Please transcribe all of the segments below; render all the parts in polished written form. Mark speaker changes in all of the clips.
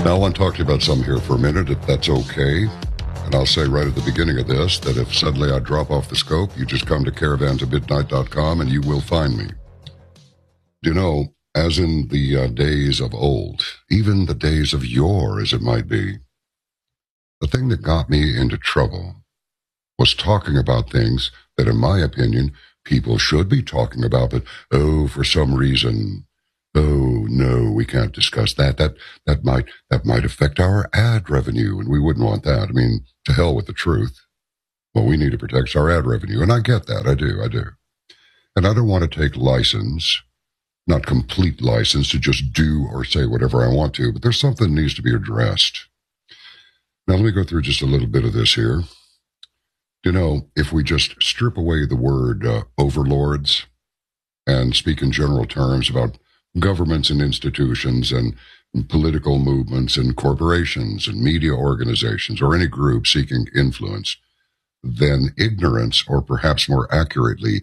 Speaker 1: Now, I want to talk to you about something here for a minute, if that's okay. And I'll say right at the beginning of this that if suddenly I drop off the scope, you just come to caravansobmidnight.com and you will find me. Do you know, as in the days of old, even the days of yore, as it might be, the thing that got me into trouble was talking about things that, in my opinion, people should be talking about, but, for some reason, no, we can't discuss that. That might affect our ad revenue, and we wouldn't want that. I mean, to hell with the truth. Well, we need to protect our ad revenue, and I get that. I do. And I don't want to take license, not complete license, to just do or say whatever I want to, but there's something that needs to be addressed. Now, let me go through just a little bit of this here. You know, if we just strip away the word overlords and speak in general terms about governments and institutions and political movements and corporations and media organizations or any group seeking influence, then ignorance, or perhaps more accurately,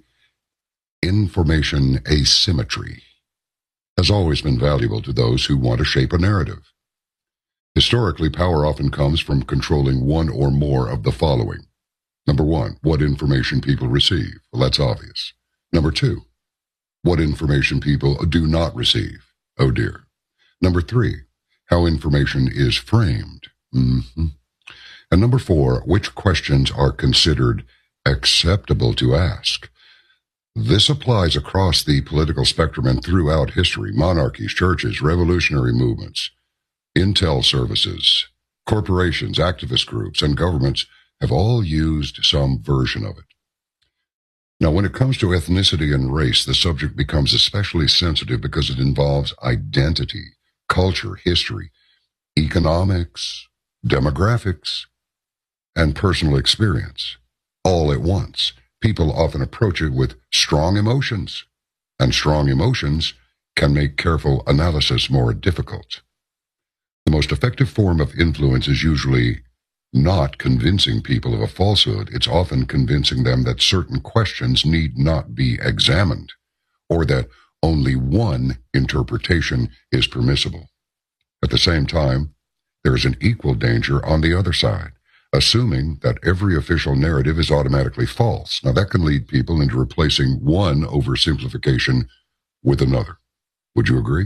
Speaker 1: information asymmetry, has always been valuable to those who want to shape a narrative. Historically, power often comes from controlling one or more of the following. Number one, what information people receive. Well, that's obvious. Number two, what information people do not receive. Oh dear. Number three, how information is framed. And number four, which questions are considered acceptable to ask. This applies across the political spectrum and throughout history. Monarchies, churches, revolutionary movements, intel services, corporations, activist groups, and governments have all used some version of it. Now, when it comes to ethnicity and race, the subject becomes especially sensitive because it involves identity, culture, history, economics, demographics, and personal experience, all at once. People often approach it with strong emotions, and strong emotions can make careful analysis more difficult. The most effective form of influence is usually not convincing people of a falsehood. It's often convincing them that certain questions need not be examined, or that only one interpretation is permissible. At the same time, there is an equal danger on the other side, assuming that every official narrative is automatically false. Now, that can lead people into replacing one oversimplification with another. Would you agree?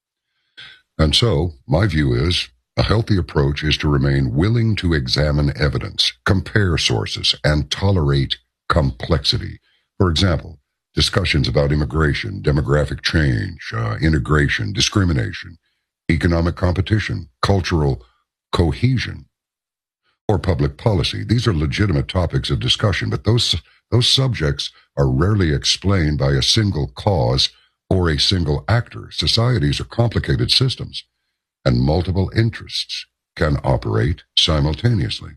Speaker 1: And so, my view is, a healthy approach is to remain willing to examine evidence, compare sources, and tolerate complexity. For example, discussions about immigration, demographic change, integration, discrimination, economic competition, cultural cohesion, or public policy. These are legitimate topics of discussion, but those subjects are rarely explained by a single cause or a single actor. Societies are complicated systems, and multiple interests can operate simultaneously.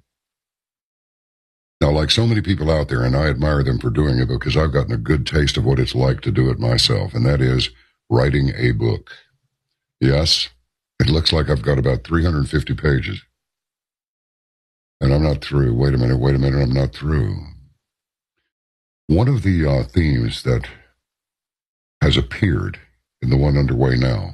Speaker 1: Now, like so many people out there, and I admire them for doing it because I've gotten a good taste of what it's like to do it myself, and that is writing a book. Yes, it looks like I've got about 350 pages. And I'm not through. Wait a minute, I'm not through. One of the themes that has appeared in the one underway now,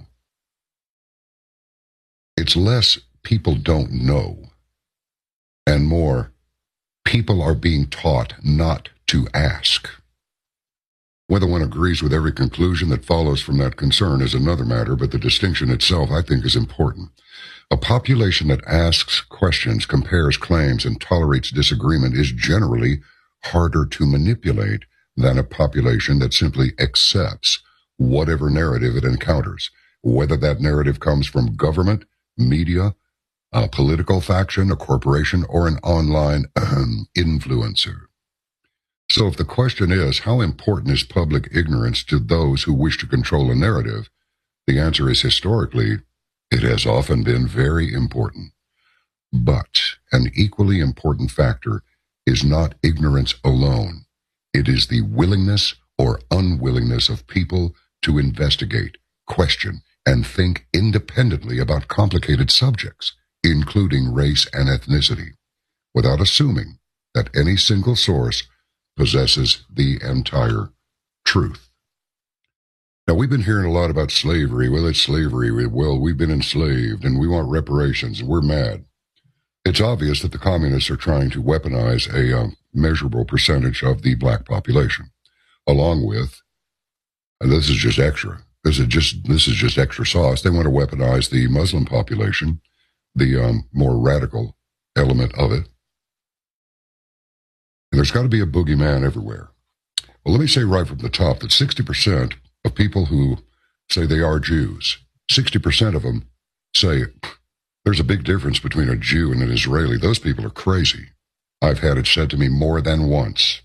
Speaker 1: it's less people don't know, and more people are being taught not to ask. Whether one agrees with every conclusion that follows from that concern is another matter, but the distinction itself, I think, is important. A population that asks questions, compares claims, and tolerates disagreement is generally harder to manipulate than a population that simply accepts whatever narrative it encounters, whether that narrative comes from government, media, a political faction, a corporation, or an online influencer. So if the question is, how important is public ignorance to those who wish to control a narrative? The answer is, historically, it has often been very important. But an equally important factor is not ignorance alone. It is the willingness or unwillingness of people to investigate, question, and think independently about complicated subjects, including race and ethnicity, without assuming that any single source possesses the entire truth. Now, we've been hearing a lot about slavery. Well, it's slavery. Well, we've been enslaved and we want reparations and we're mad. It's obvious that the communists are trying to weaponize a measurable percentage of the black population, along with, and this is just extra. This is just extra sauce. They want to weaponize the Muslim population, the more radical element of it. And there's got to be a boogeyman everywhere. Well, let me say right from the top that 60% of people who say they are Jews, 60% of them say there's a big difference between a Jew and an Israeli. Those people are crazy. I've had it said to me more than once.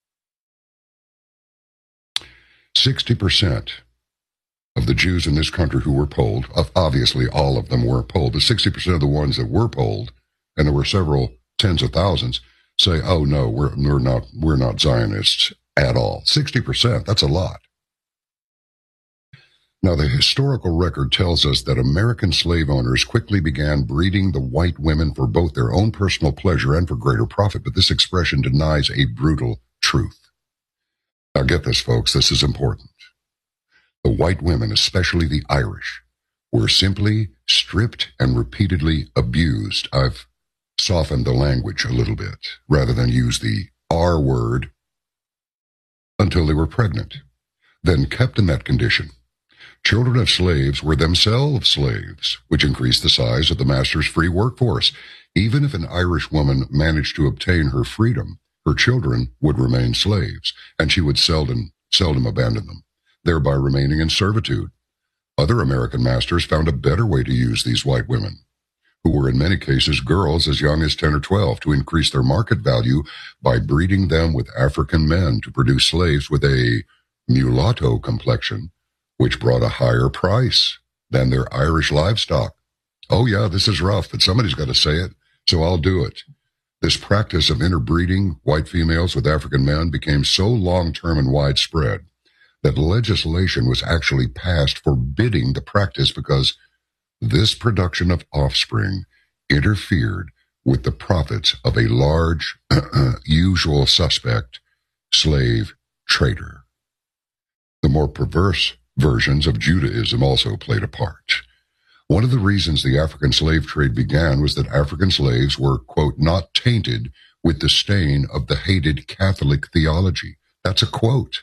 Speaker 1: 60% of the Jews in this country who were polled, obviously all of them weren't polled, but 60% of the ones that were polled, and there were several tens of thousands, say, oh no, we're not Zionists at all. 60%, that's a lot. Now, the historical record tells us that American slave owners quickly began breeding the white women for both their own personal pleasure and for greater profit, but this expression denies a brutal truth. Now, get this, folks, this is important. The white women, especially the Irish, were simply stripped and repeatedly abused. I've softened the language a little bit, rather than use the R word, until they were pregnant, then kept in that condition. Children of slaves were themselves slaves, which increased the size of the master's free workforce. Even if an Irish woman managed to obtain her freedom, her children would remain slaves, and she would seldom abandon them, thereby remaining in servitude. Other American masters found a better way to use these white women, who were in many cases girls as young as 10 or 12, to increase their market value by breeding them with African men to produce slaves with a mulatto complexion, which brought a higher price than their Irish livestock. Oh yeah, this is rough, but somebody's got to say it, so I'll do it. This practice of interbreeding white females with African men became so long-term and widespread that legislation was actually passed forbidding the practice because this production of offspring interfered with the profits of a large, usual suspect, slave trader. The more perverse versions of Judaism also played a part. One of the reasons the African slave trade began was that African slaves were, quote, not tainted with the stain of the hated Catholic theology. That's a quote,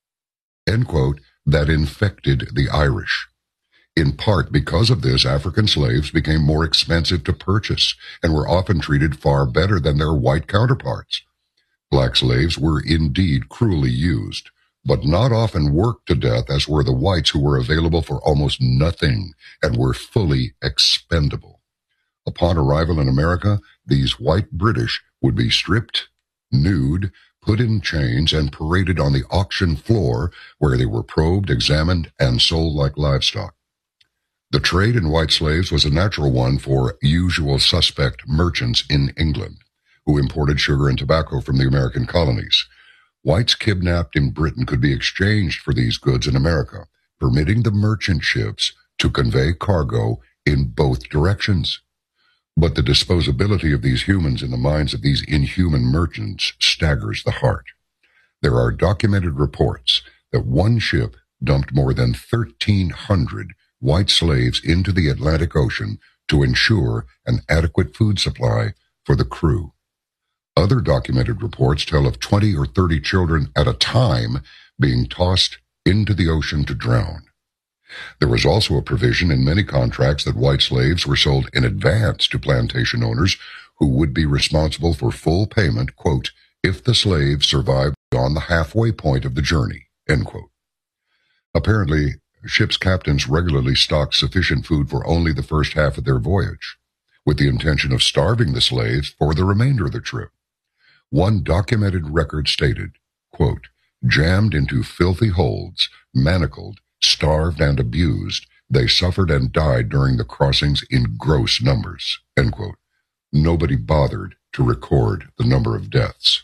Speaker 1: end quote, that infected the Irish. In part because of this, African slaves became more expensive to purchase and were often treated far better than their white counterparts. Black slaves were indeed cruelly used, but not often worked to death as were the whites, who were available for almost nothing and were fully expendable. Upon arrival in America, these white British would be stripped, nude, put in chains, and paraded on the auction floor, where they were probed, examined, and sold like livestock. The trade in white slaves was a natural one for usual suspect merchants in England, who imported sugar and tobacco from the American colonies. Whites kidnapped in Britain could be exchanged for these goods in America, permitting the merchant ships to convey cargo in both directions. But the disposability of these humans in the minds of these inhuman merchants staggers the heart. There are documented reports that one ship dumped more than 1,300 white slaves into the Atlantic Ocean to ensure an adequate food supply for the crew. Other documented reports tell of 20 or 30 children at a time being tossed into the ocean to drown. There was also a provision in many contracts that white slaves were sold in advance to plantation owners who would be responsible for full payment, quote, if the slave survived on the halfway point of the journey, end quote. Apparently, ships' captains regularly stocked sufficient food for only the first half of their voyage, with the intention of starving the slaves for the remainder of the trip. One documented record stated, quote, jammed into filthy holds, manacled, starved, and abused, they suffered and died during the crossings in gross numbers, end quote. Nobody bothered to record the number of deaths.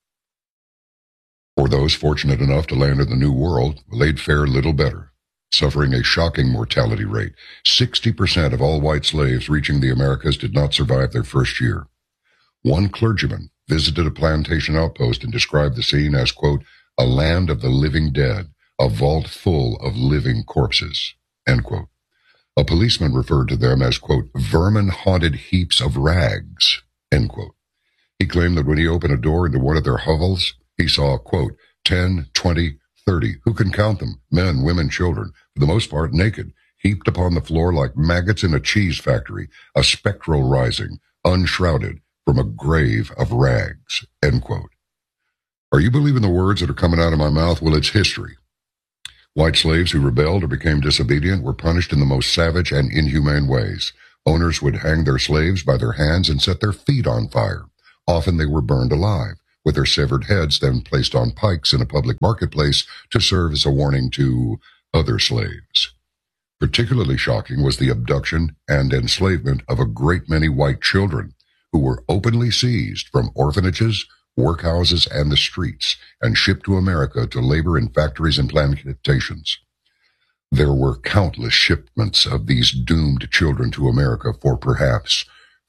Speaker 1: For those fortunate enough to land in the New World, they'd fare little better, suffering a shocking mortality rate. 60% of all white slaves reaching the Americas did not survive their first year. One clergyman visited a plantation outpost and described the scene as, quote, a land of the living dead, a vault full of living corpses, end quote. A policeman referred to them as, quote, vermin-haunted heaps of rags, end quote. He claimed that when he opened a door into one of their hovels, he saw, quote, 10, 20, 30, who can count them, men, women, children, for the most part naked, heaped upon the floor like maggots in a cheese factory, a spectral rising, unshrouded from a grave of rags, end quote. Are you believing the words that are coming out of my mouth? Well, it's history. White slaves who rebelled or became disobedient were punished in the most savage and inhumane ways. Owners would hang their slaves by their hands and set their feet on fire. Often they were burned alive, with their severed heads then placed on pikes in a public marketplace to serve as a warning to other slaves. Particularly shocking was the abduction and enslavement of a great many white children who were openly seized from orphanages, workhouses, and the streets and shipped to America to labor in factories and plantations. There were countless shipments of these doomed children to America for perhaps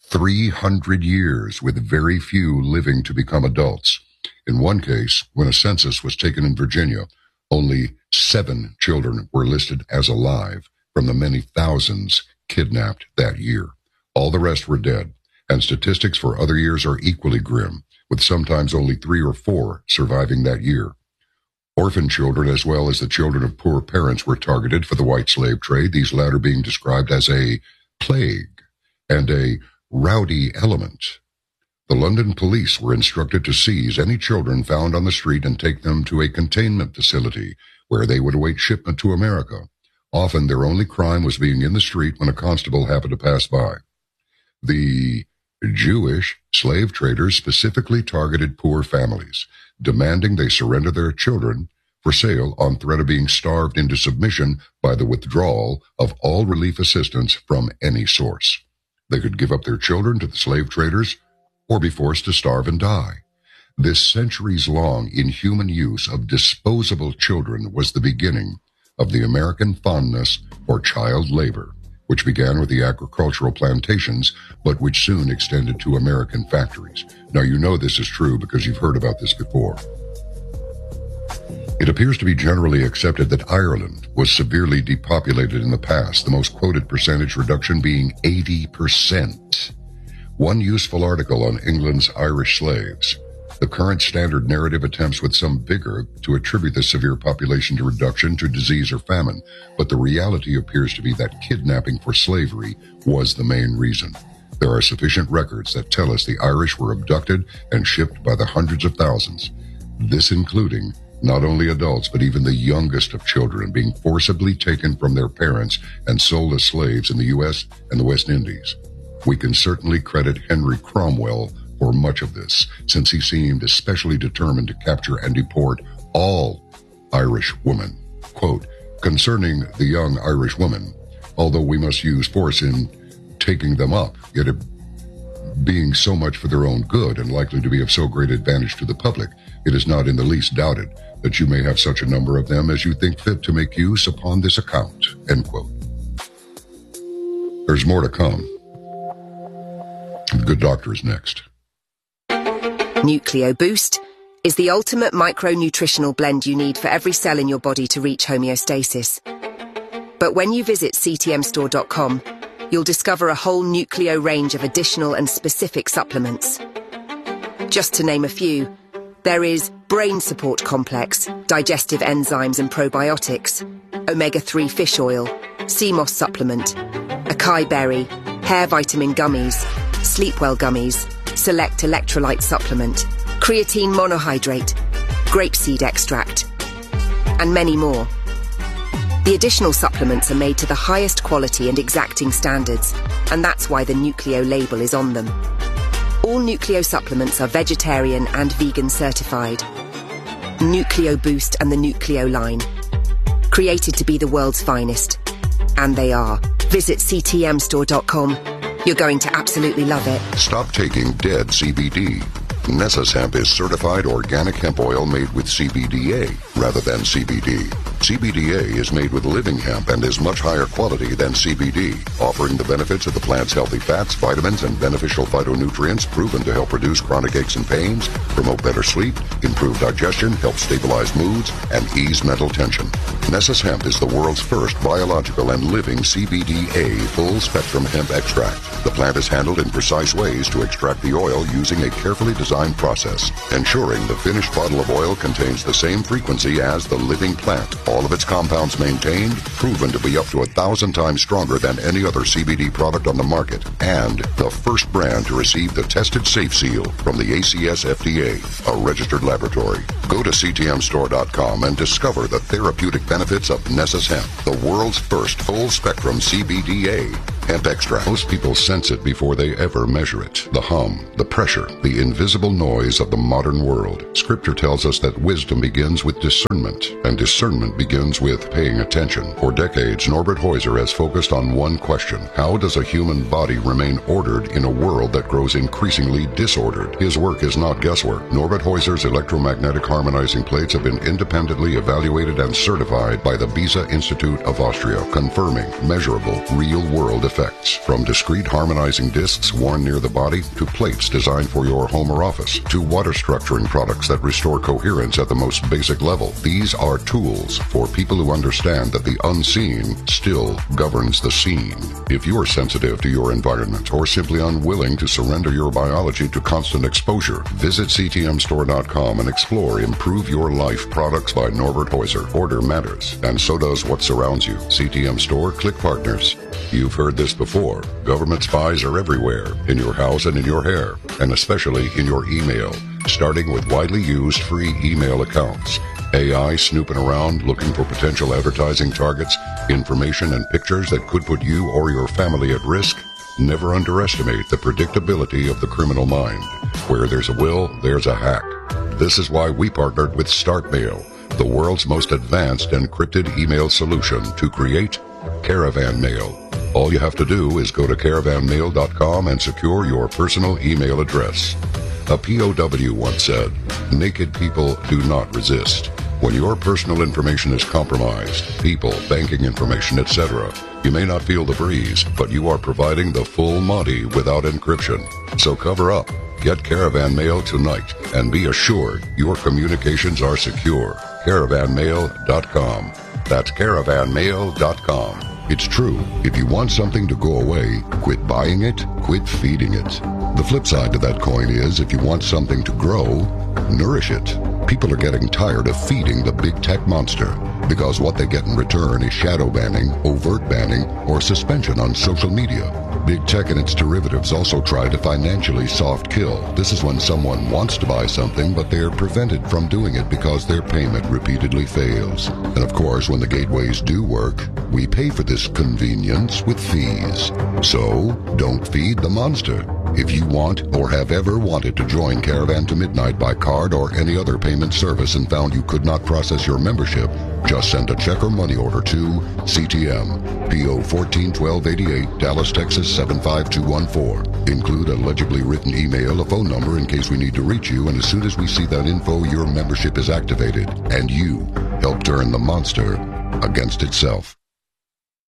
Speaker 1: 300 years, with very few living to become adults. In one case, when a census was taken in Virginia, only 7 children were listed as alive from the many thousands kidnapped that year. All the rest were dead, and statistics for other years are equally grim, with sometimes only 3 or 4 surviving that year. Orphan children, as well as the children of poor parents, were targeted for the white slave trade, these latter being described as a plague and a rowdy element. The London police were instructed to seize any children found on the street and take them to a containment facility where they would await shipment to America. Often their only crime was being in the street when a constable happened to pass by. The Jewish slave traders specifically targeted poor families, demanding they surrender their children for sale on threat of being starved into submission by the withdrawal of all relief assistance from any source. They could give up their children to the slave traders or be forced to starve and die. This centuries-long inhuman use of disposable children was the beginning of the American fondness for child labor, which began with the agricultural plantations, but which soon extended to American factories. Now, you know this is true because you've heard about this before. It appears to be generally accepted that Ireland was severely depopulated in the past, the most quoted percentage reduction being 80%. One useful article on England's Irish slaves. The current standard narrative attempts with some vigor to attribute this severe population reduction to disease or famine, but the reality appears to be that kidnapping for slavery was the main reason. There are sufficient records that tell us the Irish were abducted and shipped by the hundreds of thousands, this including not only adults but even the youngest of children being forcibly taken from their parents and sold as slaves in the U.S. and the West Indies. We can certainly credit Henry Cromwell for much of this, since he seemed especially determined to capture and deport all Irish women. Quote, concerning the young Irish women, although we must use force in taking them up, yet it being so much for their own good and likely to be of so great advantage to the public, it is not in the least doubted that you may have such a number of them as you think fit to make use upon this account, end quote. There's more to come. The Good Doctor is next.
Speaker 2: Nucleo Boost is the ultimate micronutritional blend you need for every cell in your body to reach homeostasis. But when you visit ctmstore.com, you'll discover a whole Nucleo range of additional and specific supplements. Just to name a few, there is Brain Support Complex, digestive enzymes and probiotics, omega-3 fish oil, CMOS supplement, acai berry, hair vitamin gummies, Sleepwell gummies, select electrolyte supplement, creatine monohydrate, grapeseed extract, and many more. The additional supplements are made to the highest quality and exacting standards, and that's why the Nucleo label is on them. All Nucleo supplements are vegetarian and vegan certified. Nucleo Boost and the Nucleo line. Created to be the world's finest. And they are. Visit ctmstore.com. You're going to absolutely love it.
Speaker 1: Stop taking dead CBD. Nessus Hemp is certified organic hemp oil made with CBDA rather than CBD. CBDA is made with living hemp and is much higher quality than CBD, offering the benefits of the plant's healthy fats, vitamins, and beneficial phytonutrients proven to help reduce chronic aches and pains, promote better sleep, improve digestion, help stabilize moods, and ease mental tension. Nessus Hemp is the world's first biological and living CBDA full-spectrum hemp extract. The plant is handled in precise ways to extract the oil using a carefully designed process, ensuring the finished bottle of oil contains the same frequency as the living plant. All of its compounds maintained, proven to be up to 1,000 times stronger than any other CBD product on the market, and the first brand to receive the Tested Safe Seal from the ACS FDA, a registered laboratory. Go to ctmstore.com and discover the therapeutic benefits of Nessus Hemp, the world's first full-spectrum CBDA hemp extract. Most people sense it before they ever measure it. The hum, the pressure, the invisible noise of the modern world. Scripture tells us that wisdom begins with discernment, and discernment begins with paying attention. For decades, Norbert Heuser has focused on one question: how does a human body remain ordered in a world that grows increasingly disordered? His work is not guesswork. Norbert Heuser's electromagnetic harmonizing plates have been independently evaluated and certified by the Beza Institute of Austria, confirming measurable, real-world effects. From discrete harmonizing discs worn near the body, to plates designed for your home or office, to water structuring products that restore coherence at the most basic level. These are tools for people who understand that the unseen still governs the seen. If you're sensitive to your environment or simply unwilling to surrender your biology to constant exposure, visit ctmstore.com and explore Improve Your Life products by Norbert Heuser. Order matters, and so does what surrounds you. CTM Store, click partners. You've heard this before. Government spies are everywhere, in your house and in your hair, and especially in your email, starting with widely used free email accounts. AI snooping around looking for potential advertising targets, information and pictures that could put you or your family at risk. Never underestimate the predictability of the criminal mind. Where there's a will, there's a hack. This is why we partnered with StartMail, the world's most advanced encrypted email solution, to create Caravan Mail. All you have to do is go to caravanmail.com and secure your personal email address. A POW once said, "Naked people do not resist." When your personal information is compromised, people, banking information, etc., you may not feel the breeze, but you are providing the full Monty without encryption. So cover up. Get Caravan Mail tonight and be assured your communications are secure. Caravanmail.com. That's caravanmail.com. It's true. If you want something to go away, quit buying it, quit feeding it. The flip side to that coin is, if you want something to grow, nourish it. People are getting tired of feeding the big tech monster, because what they get in return is shadow banning, overt banning, or suspension on social media. Big tech and its derivatives also try to financially soft kill. This is when someone wants to buy something, but they are prevented from doing it because their payment repeatedly fails. And of course, when the gateways do work, we pay for this convenience with fees. So, don't feed the monster. If you want or have ever wanted to join Caravan to Midnight by card or any other payment service and found you could not process your membership, just send a check or money order to CTM, PO 141288, Dallas, Texas 75214. Include a legibly written email, a phone number in case we need to reach you, and as soon as we see that info, your membership is activated, and you help turn the monster against itself.